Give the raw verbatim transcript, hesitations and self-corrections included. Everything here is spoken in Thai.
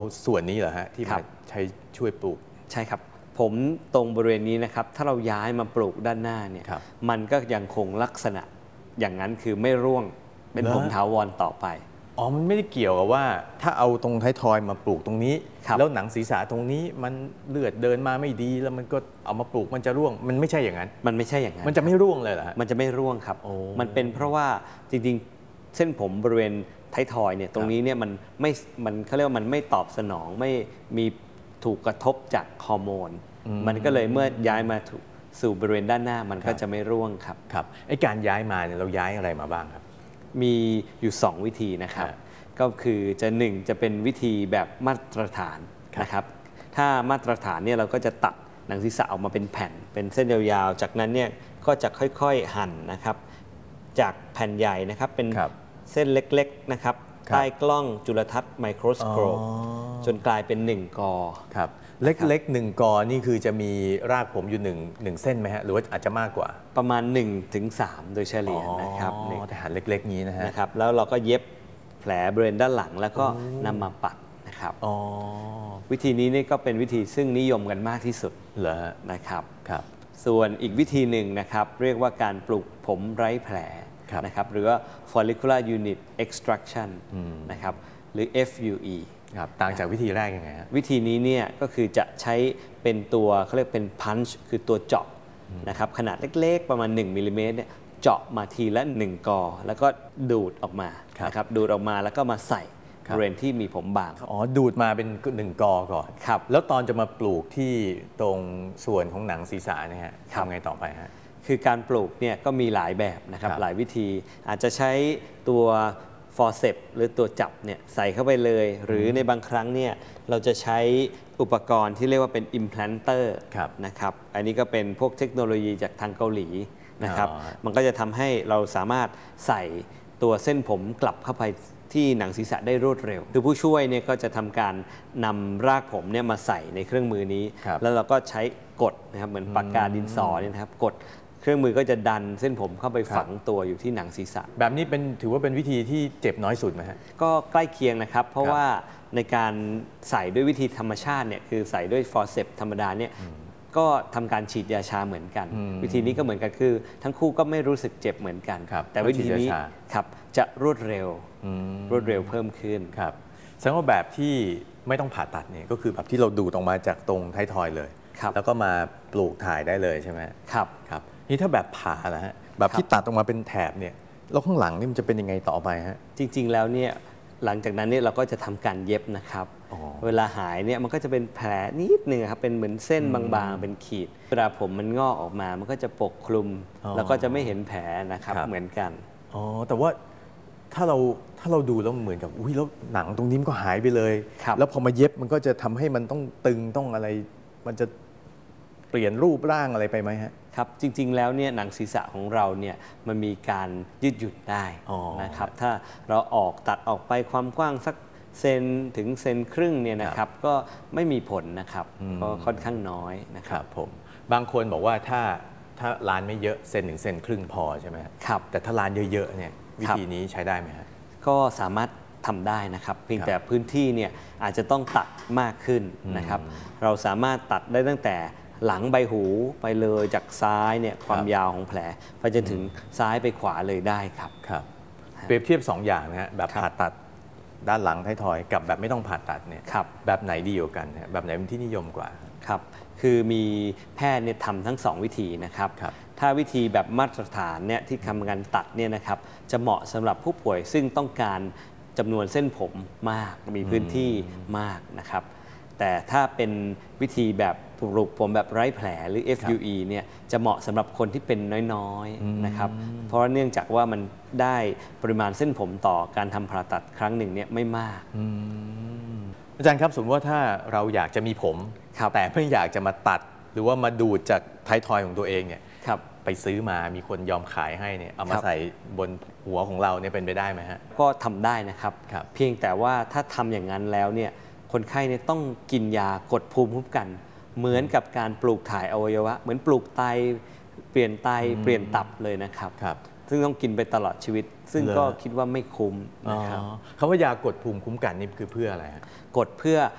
ส่วนนี้เหรอฮะที่มาใช้ช่วยปลูกใช่ครับผมตรงบริเวณนี้นะครับถ้าเราย้ายมาปลูกด้านหน้าเนี่ยมันก็ยังคงลักษณะอย่างนั้นคือไม่ร่วงเป็นผมถาวรต่อไปอ๋อมันไม่ได้เกี่ยวกับว่าถ้าเอาตรงท้ายทอยมาปลูกตรงนี้แล้วหนังศีรษะตรงนี้มันเลือดเดินมาไม่ดีแล้วมันก็เอามาปลูกมันจะร่วงมันไม่ใช่อย่างนั้นมันไม่ใช่อย่างนั้นมันจะไม่ร่วงเลยเหรอมันจะไม่ร่วงครับมันเป็นเพราะว่าจริงๆเส้นผมบริเวณท้ายทอยเนี่ยตรงนี้เนี่ยมันไม่มันเขาเรียกว่ามันไม่ตอบสนองไม่มีถูกกระทบจากฮอร์โมนมันก็เลยเมื่อย้ายมาสู่บริเวณด้านหน้ามันก็จะไม่ร่วงครับครับไอ้การย้ายมาเนี่ยเราย้ายอะไรมาบ้างครับมีอยู่สองวิธีนะครับก็คือจะหนึ่งจะเป็นวิธีแบบมาตรฐานนะครับถ้ามาตรฐานเนี่ยเราก็จะตัดหนังศีรษะออกมาเป็นแผ่นเป็นเส้นยาวๆจากนั้นเนี่ยก็จะค่อยๆหั่นนะครับจากแผ่นใหญ่นะครับเป็นเส้นเล็กๆนะครับใต้กล้องจุลทรรศน์ไมโครสโคปจนกลายเป็นหนึ่งกอครับเล็กๆหนึ่งกอนี่คือจะมีรากผมอยู่หนึ่งหนึ่งเส้นไหมฮะหรือว่าอาจจะมากกว่าประมาณหนึ่งถึงสามโดยเฉลี่ยนะครับแต่หั่นเล็กๆนี้นะฮะนะครับแล้วเราก็เย็บแผลบริเวณด้านหลังแล้วก็นำมาปัดนะครับวิธีนี้นี่ก็เป็นวิธีซึ่งนิยมกันมากที่สุดเหรอนะครับครับส่วนอีกวิธีหนึ่งนะครับเรียกว่าการปลูกผมไร้แผลนะครับหรือว่า follicular unit extraction นะครับหรือ เอฟ ยู อีครับต่างจากวิธีแรกยังไงฮะวิธีนี้เนี่ยก็คือจะใช้เป็นตัวเขาเรียกเป็น punch คือตัวเจาะนะครับขนาดเล็กๆประมาณหนึ่งมิลลิเมตรเนี่ยเจาะมาทีละหนึ่งกอแล้วก็ดูดออกมานะครับดูดออกมาแล้วก็มาใส่บริเวณที่มีผมบางอ๋อดูดมาเป็นหนึ่งกอก่อนครับแล้วตอนจะมาปลูกที่ตรงส่วนของหนังศีรษะเนี่ยฮะทำไงต่อไปฮะคือการปลูกเนี่ยก็มีหลายแบบนะครับหลายวิธีอาจจะใช้ตัวฟอร์เซปหรือตัวจับเนี่ยใส่เข้าไปเลยหรือในบางครั้งเนี่ยเราจะใช้อุปกรณ์ที่เรียกว่าเป็น implanter นะครับอันนี้ก็เป็นพวกเทคโนโลยีจากทางเกาหลีนะครับมันก็จะทำให้เราสามารถใส่ตัวเส้นผมกลับเข้าไปที่หนังศีรษะได้รวดเร็วคือผู้ช่วยเนี่ยก็จะทำการนำรากผมเนี่ยมาใส่ในเครื่องมือนี้แล้วเราก็ใช้กดนะครับเหมือนปากกาดินสอเนี่ยนะครับกดเครื่องมือก็จะดันเส้นผมเข้าไปฝังตัวอยู่ที่หนังศีรษะแบบนี้เป็นถือว่าเป็นวิธีที่เจ็บน้อยสุดไหมฮะก็ใกล้เคียงนะครับเพราะว่าในการใส่ด้วยวิธีธรรมชาติเนี่ยคือใส่ด้วยฟอร์เซปธรรมดาเนี่ยก็ทำการฉีดยาชาเหมือนกันวิธีนี้ก็เหมือนกันคือทั้งคู่ก็ไม่รู้สึกเจ็บเหมือนกันแต่วิธีนี้ครับจะรวดเร็วรวดเร็วเพิ่มขึ้นครับแสดงว่าแบบที่ไม่ต้องผ่าตัดเนี่ยก็คือแบบที่เราดูดออกมาจากตรงท้ายทอยเลยแล้วก็มาปลูกถ่ายได้เลยใช่ไหมครับครับนี่ถ้าแบบผ่านะฮะแบบที่ตัดออกมาเป็นแถบเนี่ยแล้วข้างหลังนี่มันจะเป็นยังไงต่อไปฮะจริงๆแล้วเนี่ยหลังจากนั้นเนี่ยเราก็จะทำการเย็บนะครับเวลาหายเนี่ยมันก็จะเป็นแผลนิดนึงครับเป็นเหมือนเส้นบางๆเป็นขีดเวลาผมมันงอกออกมามันก็จะปกคลุมแล้วก็จะไม่เห็นแผลนะครับเหมือนกันอ๋อแต่ว่าถ้าเราถ้าเราดูแล้วเหมือนกับอุ้ยแล้วหนังตรงนี้มันก็หายไปเลยแล้วพอมาเย็บมันก็จะทำให้มันต้องตึงต้องอะไรมันจะเปลี่ยนรูปร่างอะไรไปไหมฮะครับจริงๆแล้วเนี่ยหนังศีรษะของเราเนี่ยมันมีการยืดหยุ่นได้นะครับถ้าเราออกตัดออกไปความกว้างสักเซนถึงเซนครึ่งเนี่ยนะครับก็ไม่มีผลนะครับก็ค่อนข้างน้อยนะครับผมบางคนบอกว่าถ้าถ้าลานไม่เยอะเซนถึงเซนครึ่งพอใช่ไหมครับแต่ถ้าลานเยอะๆเนี่ยวิธีนี้ใช้ได้ไหมฮะก็สามารถทำได้นะครับเพียงแต่พื้นที่เนี่ยอาจจะต้องตัดมากขึ้นนะครับเราสามารถตัดได้ตั้งแต่หลังใบหูไปเลยจากซ้ายเนี่ยความยาวของแผลไปจนถึงซ้ายไปขวาเลยได้ครับครับเปรียบเทียบสองอย่างนะฮะแบบผ่าตัดด้านหลังท้ายทอยกับแบบไม่ต้องผ่าตัดเนี่ยแบบไหนดีกว่ากันแบบไหนเป็นที่นิยมกว่าครับคือมีแพทย์เนี่ยทำทั้งสองวิธีนะครับถ้าวิธีแบบมาตรฐานเนี่ยที่ทำการตัดเนี่ยนะครับจะเหมาะสำหรับผู้ป่วยซึ่งต้องการจำนวนเส้นผมมากมีพื้นที่มากนะครับแต่ถ้าเป็นวิธีแบบปลูกผมแบบไร้แผลหรือ เอฟ ยู อี เนี่ยจะเหมาะสำหรับคนที่เป็นน้อยๆนะครับเพราะเนื่องจากว่ามันได้ปริมาณเส้นผมต่อการทำผ่าตัดครั้งหนึ่งเนี่ยไม่มากอาจารย์ครับสมมติว่าถ้าเราอยากจะมีผมแต่ไม่อยากจะมาตัดหรือว่ามาดูดจากท้ายทอยของตัวเองเนี่ยไปซื้อมามีคนยอมขายให้เนี่ยเอามาใส่บนหัวของเราเนี่ยเป็นไปได้ไหมฮะก็ทำได้นะครับเพียงแต่ว่าถ้าทำอย่างนั้นแล้วเนี่ยคนไข้เนี่ยต้องกินยากดภูมิคุ้มกันเหมือนกับการปลูกถ่ายอวัยวะเหมือนปลูกไตเปลี่ยนไตเปลี่ยนตับเลยนะครับซึ่งต้องกินไปตลอดชีวิตซึ่งก็คิดว่าไม่คุ้มนะครับคำว่ายากดภูมิคุ้มกันนี่คือเพื่ออะไรกดเพื่อ